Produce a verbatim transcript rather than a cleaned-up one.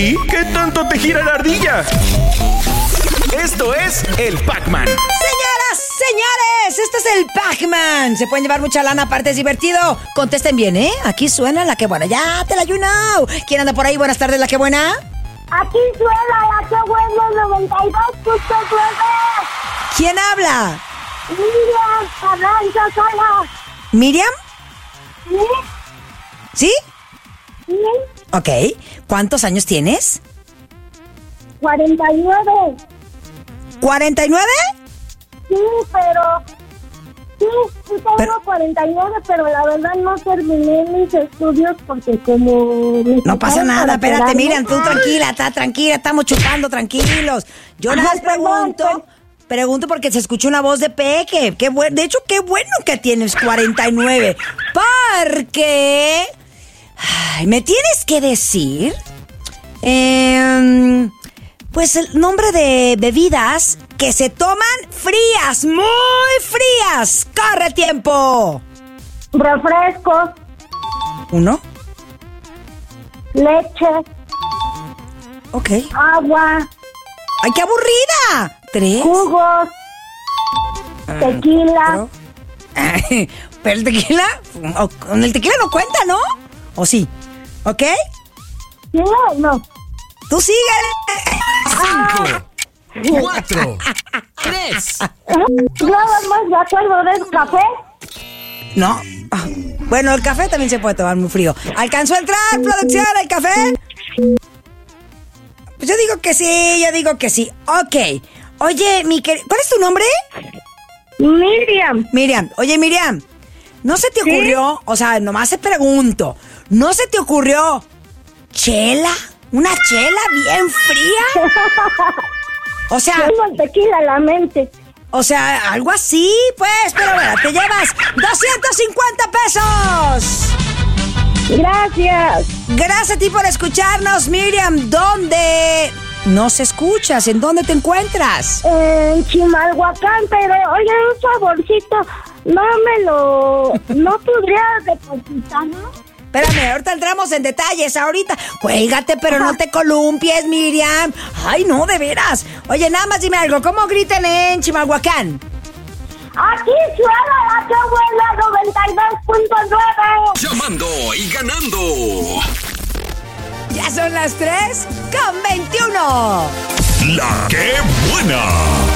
¿Y qué tanto te gira la ardilla? Esto es el Pac-Man. Señoras, señores, este es el Pac-Man. Se pueden llevar mucha lana, aparte es divertido. Contesten bien, ¿eh? Aquí suena la que buena. Ya te la you know. ¿Quién anda por ahí? Buenas tardes, la que buena. Aquí suena la que buena noventa y dos punto nueve. ¿Quién habla? Miriam Carranza Sala. ¿Miriam? ¿Sí? ¿Sí? ¿Sí? Ok. ¿Cuántos años tienes? cuarenta y nueve. ¿cuarenta y nueve? Sí, pero... Sí, sí tengo Pero- cuarenta y nueve, pero la verdad no terminé mis estudios porque como... me No pasa sacaron nada, para espérate, quedarme- Miriam, tú tranquila, está tranquila, estamos chupando, tranquilos. Yo nada más Ay, perdón, pregunto, perdón. pregunto porque se escuchó una voz de Peque. Qué buen, de hecho, qué bueno que tienes cuarenta y nueve. Porque... ay, me tienes que decir... em, pues el nombre de bebidas que se toman frías, muy frías. ¡Corre tiempo! Refrescos, Uno. leche, Ok. agua, ¡Ay, qué aburrida! Tres. jugos, tequila. Pero, pero el tequila, o- con el tequila no cuenta, ¿no? ¿O sí? ¿Ok? ¿Sí o no? Tú sigue. Cinco, cuatro, tres. Nada más me acuerdo del café. No. Ah, bueno, el café también se puede tomar muy frío. ¿Alcanzó a entrar, producción, el café? Pues yo digo que sí, yo digo que sí. Ok. Oye, mi querida, ¿cuál es tu nombre? Miriam. Miriam. Oye, Miriam, ¿no se te ocurrió, o sea, nomás te pregunto, ¿no se te ocurrió chela? ¿Una chela bien fría? O sea, Tengo el tequila en la mente. o sea, algo así, pues, pero bueno, te llevas doscientos cincuenta pesos. Gracias. Gracias a ti por escucharnos, Miriam. ¿Dónde nos escuchas? ¿En dónde te encuentras? En Chimalhuacán, pero oye, un favorcito, no me lo... ¿No podría depositarlo? Espérame, ahorita entramos en detalles, ahorita. Cuélgate, pero no te columpies, Miriam. Ay, no, de veras. Oye, nada más dime algo, ¿cómo gritan en Chimalhuacán? Aquí suena la que buena noventa y dos punto nueve. Llamando y ganando. Ya son las tres con veintiuno. La que buena.